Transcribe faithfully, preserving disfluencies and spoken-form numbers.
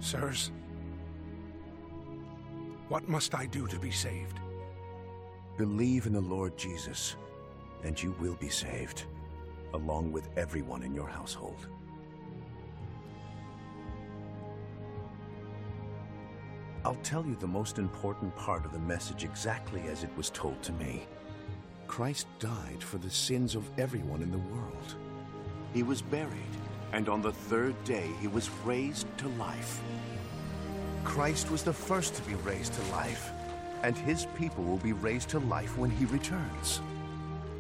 Sirs, what must I do to be saved? Believe in the Lord Jesus, and you will be saved, along with everyone in your household. I'll tell you the most important part of the message exactly as it was told to me. Christ died for the sins of everyone in the world. He was buried, and on the third day he was raised to life. Christ was the first to be raised to life, and his people will be raised to life when he returns.